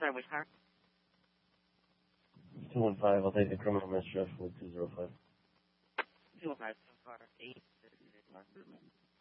sorry, which car? 215, I'll take the criminal mischief with 205. 205, car 8.